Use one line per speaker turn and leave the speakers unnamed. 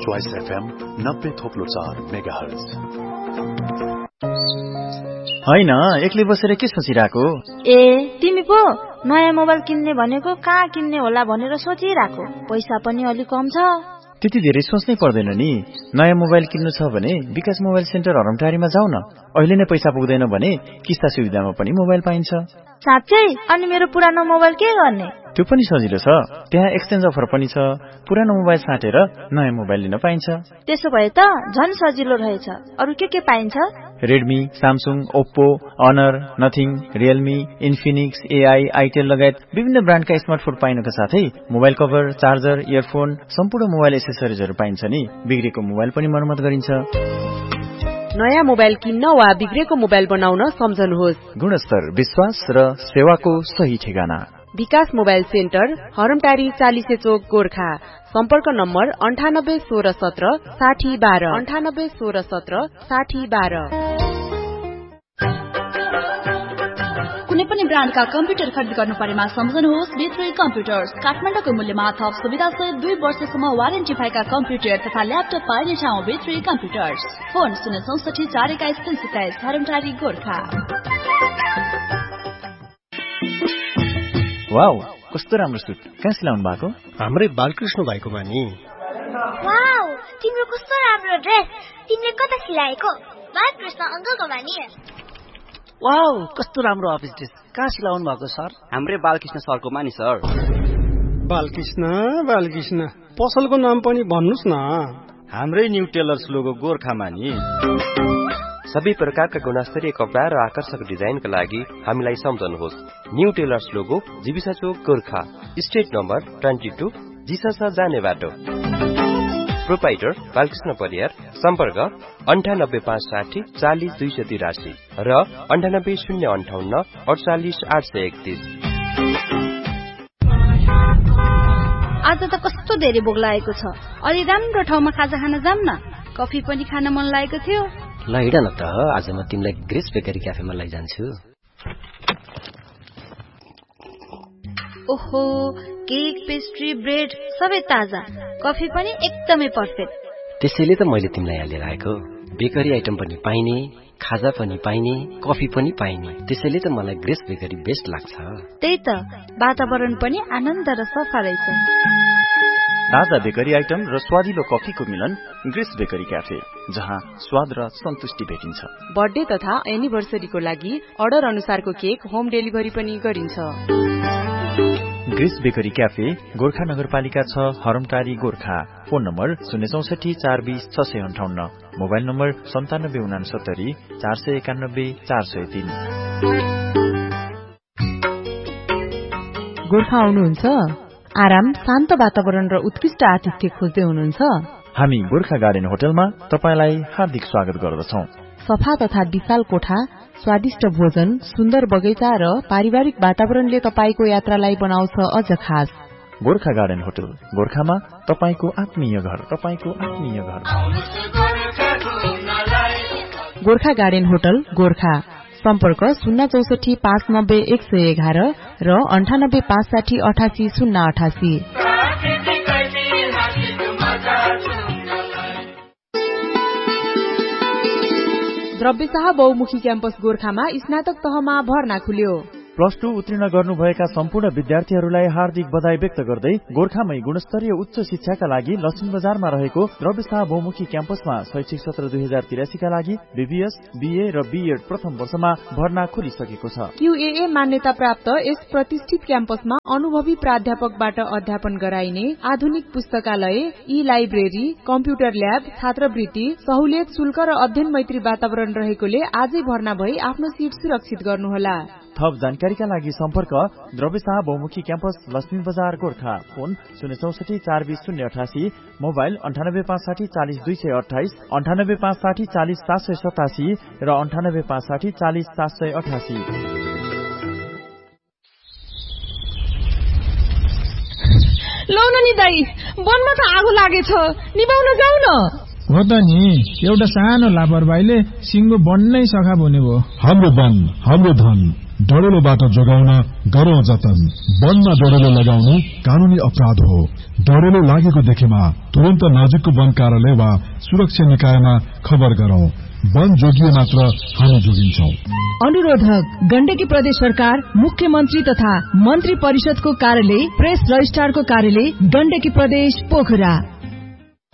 Choice FM 90.4 megahertz.
हैन, एक्लै बसेर के सोचिराको?
तिमी पो नयाँ मोबाइल किन्ने भनेको कहाँ किन्ने होला भनेर सोचिराको। पैसा पनि अलि कम छ।
त्यति धेरै सोच्नै पर्दैन नि। नयाँ मोबाइल किन्नु छ भने विकास मोबाइल सेन्टर हरमटारीमा जाऊ न। अहिले नै पैसा पुग्दैन भने किस्ता सुविधामा पनि मोबाइल पाइन्छ।
साच्चै? अनि मेरो पुरानो मोबाइल के गर्ने?
त्यो पनि सजिलो छ। त्यहाँ एक्सचेन्ज अफर पनि छ। पुरानो मोबाइल साटेर नयाँ मोबाइल लिन पाइन्छ।
त्यसो भए त झन् सजिलो रहेछ। अरु के पाइन्छ?
Redmi, Samsung, Oppo, honour, nothing, Realme, Infinix, AI, Itel लगायत विभिन्न ब्रान्डका स्मार्टफोन पाइनुका साथै मोबाइल कभर, चार्जर, इयरफोन, सम्पूर्ण मोबाइल एसेसरिजहरू पाइन्छ नि। बिग्रेको मोबाइल पनि मर्मत गरिन्छ।
नयाँ मोबाइल किन्न वा बिग्रेको मोबाइल बनाउन सम्झनुहोस्।
गुणस्तर, विश्वास र सेवाको सही ठेगाना
विकास मोबाइल सेन्टर, हरमटारी 40 चोक, गोर्खा। सम्पर्क नम्बर 981617 6012 981617 6012।
कुनै पनि ब्रान्डका कम्प्युटर खरिद गर्नु परेमा सम्झनुहोस् B3 कम्प्युटर्स। काठमाडौँको मूल्यमा थप सुविधासहित 2 वर्षसम्म वारेन्टी भएका कम्प्युटर तथा ल्यापटप पाइने ठाउँ B3 computers. Phone 064 421 327 हरमटारी, Gorkha.
Wow, कस्तो राम्रो सुट। कहाँ सिलाउनु भएको?
हाम्रै बालकृष्ण भाइकोमा नि।
वाउ, तिम्रो कस्तो राम्रो ड्रेस। तिमीले कता सिलाएको? बालकृष्ण अंकलकोमा नि।
वाउ, कस्तो राम्रो अफिस ड्रेस। कहाँ सिलाउनु भएको सर? हाम्रै बालकृष्ण सरकोमा नि सर।
बालकृष्ण पसलको नाम पनि भन्नुस् न।
हाम्रै न्यू टेलर्स लोगो गोर्खामा नि। सबै प्रकारका गुणस्तरीय कपडा र आकर्षक डिजाइनका लागि हामीलाई सम्झनुहोस्। न्यू टेलर्स लोगो, जीविसा चोक, गोर्खा। स्ट्रिट नम्बर 22, जिसासा जाने बाटो। प्रोपाइटर बालकृष्ण परियार। सम्पर्क 98560 40 283 र 98058 48 831।
आज त कस्तो धेरै भोक लागेको छ। अलि राम्रो ठाउँमा खाजा खान जाम न। कफी पनि खान मन लागेको थियो।
ल हिँड न त, आज म तिमीलाई ग्रेस बेकरी क्याफेमा लैजान्छु।
ओहो, केक, पेस्ट्री, ब्रेड सबै ताजा। कफी पनि एकदमै पर्फेक्ट।
त्यसैले त मैले तिमीलाई यहाँ लिएर आएको। बेकरी आइटम पनि पाइने, खाजा पनि पाइने, कफी पनि पाइने। त्यसैले त मलाई ग्रेस बेकरी बेस्ट लाग्छ।
त्यही त, वातावरण पनि आनन्द र सफा रहेछ।
ताजा बेकरी आइटम र स्वादिलो कफीको मिलन ग्रेस बेकरी क्याफे, जहाँ स्वाद र सन्तुष्टि भेटिन्छ।
बर्थडे तथा एनिभर्सरीको लागि अर्डर अनुसारको केक होम डेलिभरी पनि गरिन्छ।
ग्रेस बेकरी क्याफे, गोर्खा नगरपालिका 6, हरमटारी, Gorkha. Phone number 064 420 658, mobile number 9769 491 403।
Gorkha आउनुहुन्छ? आराम, शान्त वातावरण र उत्कृष्ट आतिथ्य खोज्दै हुनुहुन्छ?
हामी गोर्खा गार्डन होटलमा तपाईलाई हार्दिक स्वागत गर्दछौं।
सफा तथा विशाल कोठा, स्वादिष्ट भोजन, सुन्दर बगैँचा र पारिवारिक वातावरणले तपाईको यात्रालाई बनाउँछ अझ खास।
गोर्खा गार्डन होटल, गोर्खामा तपाईको आत्मीय घर, तपाईको आत्मीय घर।
Gorkha garden hotel, Gorkha. सम्पर्क 064 590 111 र 98 560 88 088। द्रव्यशाह बहुमुखी क्याम्पस गोर्खामा स्नातक तहमा भर्ना खुल्यो।
+2 उत्तीर्ण गर्नुभएका सम्पूर्ण विद्यार्थीहरूलाई हार्दिक बधाई व्यक्त गर्दै गोर्खामै गुणस्तरीय उच्च शिक्षाका लागि लक्ष्मी बजारमा रहेको द्रव्यशाह बहुमुखी क्याम्पसमा शैक्षिक सत्र 2083 का लागि बीबीएस, बीए र बीएड प्रथम वर्षमा भर्ना खुलिसकेको छ।
QAA मान्यता प्राप्त यस प्रतिष्ठित क्याम्पसमा अनुभवी प्राध्यापकबाट अध्यापन गराइने आधुनिक पुस्तकालय, ई-लाइब्रेरी, कम्प्युटर ल्याब, छात्रवृत्ति, सहुलियत शुल्क र अध्ययन मैत्री वातावरण रहेकोले आजै भर्ना भई आफ्नो सिट सुरक्षित गर्नुहोला।
थप जानकारीका लागि सम्पर्क द्रव्यशाह बहुमुखी क्याम्पस, लक्ष्मी बजार, गोर्खा। फोन 064 420 088, मोबाइल 98 560 40 228, 98 560 40 787 र 98 560 40 788।
लौ न नि दाइ, वनमा त आगो लागेछ, निभाउन जाऊ न।
हो त नि, एउटा सानो लापरवाहीले सिंगो बन्नै सखा बन्यो।
हाम्रो वन, हाम्रो धन।
डढेलोबाट जोगाउन गरौं जतन। वनमा डढेलो लगाउनु कानूनी अपराध हो। डढेलो लागेको देखेमा तुरन्त नजिकको वन कार्यालय वा सुरक्षा निकायमा खबर गरौं। वन जोगिए मात्र हामी जोगिन्छौं।
अनुरोधक गण्डकी प्रदेश सरकार, मुख्यमन्त्री तथा मन्त्री परिषदको कार्यालय, प्रेस रजिस्ट्रारको कार्यालय, गण्डकी प्रदेश, पोखरा।